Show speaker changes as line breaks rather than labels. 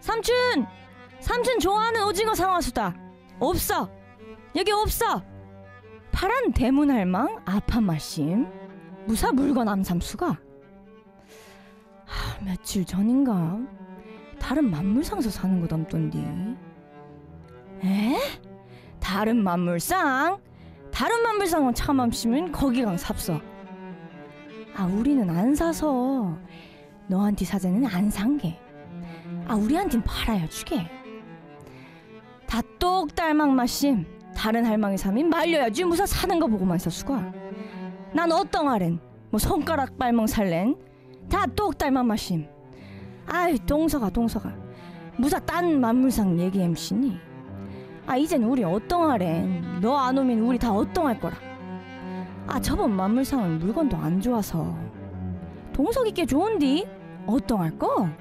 삼촌! 삼촌 좋아하는 오징어 상화수다. 없어. 여기 없어. 파란 대문할망 아파마심 무사 물건 암삼수가 며칠 전인가 다른 만물상서 사는 거 덤던디. 에? 다른 만물상? 다른 만물상은 참암시면 거기강 삽서. 우리는 안 사서 너한테 사자는 안 산게. 우리한텐 팔아야 주게. 다 똑달망 마심. 다른 할망이 사면 말려야지 무사 사는 거 보고만 사수가. 난 어떤 뭐 손가락 빨멍 살렌 다 똑달망 마심. 동서가 무사 딴 만물상 얘기 엠시니. 이젠 우리 어떤 너 안 오면 우리 다 어떤 거라. 저번 만물상은 물건도 안 좋아서 동석이 꽤 좋은디 어떤 거?